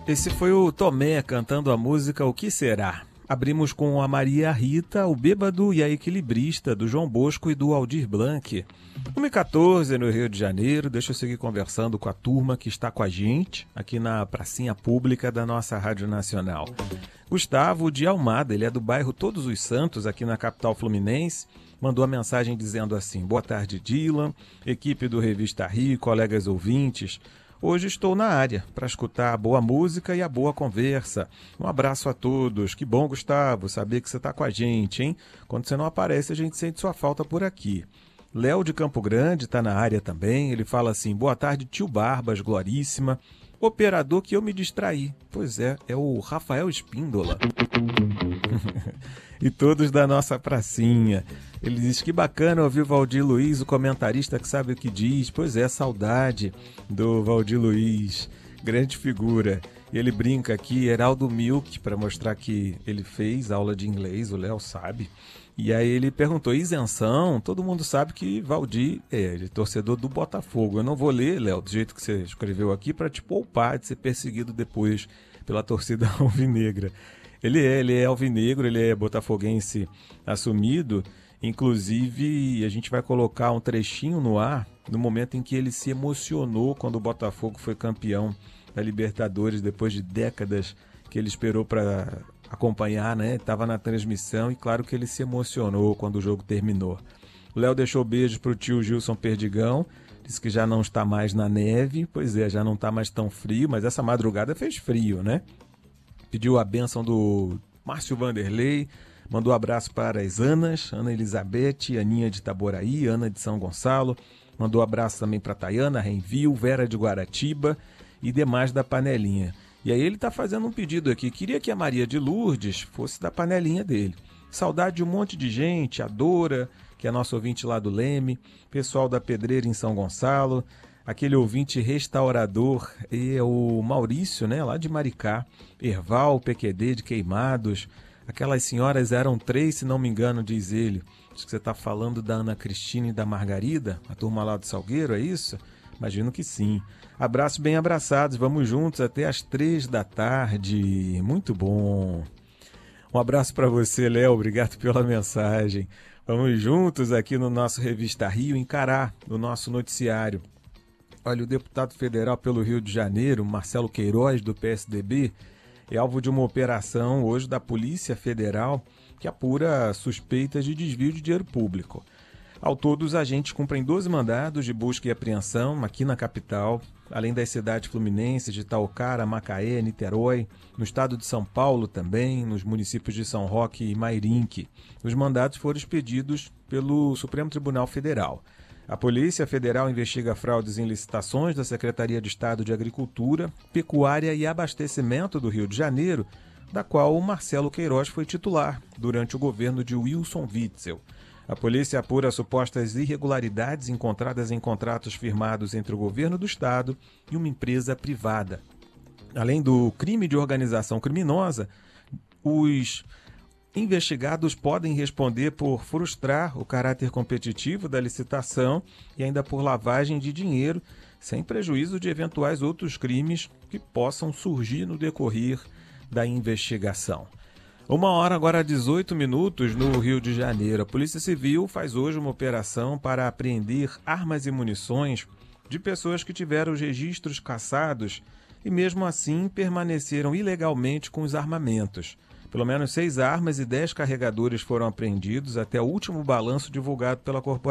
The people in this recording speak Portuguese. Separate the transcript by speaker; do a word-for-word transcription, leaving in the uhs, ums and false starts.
Speaker 1: Esse foi o Tomé cantando a música O Que Será. Abrimos com a Maria Rita, o Bêbado e a Equilibrista, do João Bosco e do Aldir Blanc. uma e quatorze no Rio de Janeiro. Deixa eu seguir conversando com a turma que está com a gente aqui na pracinha pública da nossa Rádio Nacional. Gustavo de Almada, ele é do bairro Todos os Santos, aqui na capital fluminense. Mandou a mensagem dizendo assim: boa tarde, Dylan, equipe do Revista Rio, colegas ouvintes. Hoje estou na área para escutar a boa música e a boa conversa. Um abraço a todos. Que bom, Gustavo, saber que você está com a gente, hein? Quando você não aparece, a gente sente sua falta por aqui. Léo de Campo Grande está na área também. Ele fala assim: boa tarde, tio Barbas, Gloríssima. Operador que eu me distraí. Pois é, é o Rafael Espíndola. E todos da nossa pracinha. Ele diz que bacana ouvir o Valdir Luiz, o comentarista que sabe o que diz. Pois é, saudade do Valdir Luiz, grande figura. E ele brinca aqui, Heraldo Milk, para mostrar que ele fez aula de inglês, o Léo sabe. E aí ele perguntou, isenção? Todo mundo sabe que Valdir é ele, torcedor do Botafogo. Eu não vou ler, Léo, do jeito que você escreveu aqui, para te poupar de ser perseguido depois pela torcida alvinegra. Ele é, ele é alvinegro, ele é botafoguense assumido. Inclusive, a gente vai colocar um trechinho no ar no momento em que ele se emocionou quando o Botafogo foi campeão da Libertadores, depois de décadas que ele esperou para acompanhar, né? Estava na transmissão e claro que ele se emocionou quando o jogo terminou. O Léo deixou beijo para o tio Gilson Perdigão, disse que já não está mais na neve, pois é, já não está mais tão frio, mas essa madrugada fez frio, né? Pediu a bênção do Márcio Vanderlei, mandou um abraço para as Anas, Ana Elizabeth, Aninha de Itaboraí, Ana de São Gonçalo, mandou um abraço também para Tayana, Renvil, Vera de Guaratiba e demais da panelinha. E aí ele está fazendo um pedido aqui, queria que a Maria de Lourdes fosse da panelinha dele. Saudade de um monte de gente, a Dora, que é nosso ouvinte lá do Leme, pessoal da Pedreira em São Gonçalo, aquele ouvinte restaurador, e o Maurício, né, lá de Maricá, Erval, P Q D de Queimados, aquelas senhoras eram três, se não me engano, diz ele. Acho que você está falando da Ana Cristina e da Margarida, a turma lá do Salgueiro, é isso? Imagino que sim. Abraços bem abraçados, vamos juntos até às três da tarde, muito bom. Um abraço para você, Léo, obrigado pela mensagem. Vamos juntos aqui no nosso Revista Rio encarar o nosso noticiário. Olha, o deputado federal pelo Rio de Janeiro, Marcelo Queiroz, do P S D B, é alvo de uma operação hoje da Polícia Federal que apura suspeitas de desvio de dinheiro público. Ao todo, os agentes cumprem doze mandados de busca e apreensão aqui na capital, além das cidades fluminenses de Itaocara, Macaé, Niterói, no estado de São Paulo também, nos municípios de São Roque e Mairinque. Os mandados foram expedidos pelo Supremo Tribunal Federal. A Polícia Federal investiga fraudes em licitações da Secretaria de Estado de Agricultura, Pecuária e Abastecimento do Rio de Janeiro, da qual o Marcelo Queiroz foi titular durante o governo de Wilson Witzel. A polícia apura supostas irregularidades encontradas em contratos firmados entre o governo do estado e uma empresa privada. Além do crime de organização criminosa, os investigados podem responder por frustrar o caráter competitivo da licitação e ainda por lavagem de dinheiro, sem prejuízo de eventuais outros crimes que possam surgir no decorrer da investigação. Uma hora agora, dezoito minutos, no Rio de Janeiro. A Polícia Civil faz hoje uma operação para apreender armas e munições de pessoas que tiveram os registros cassados e, mesmo assim, permaneceram ilegalmente com os armamentos. Pelo menos seis armas e dez carregadores foram apreendidos até o último balanço divulgado pela corporação.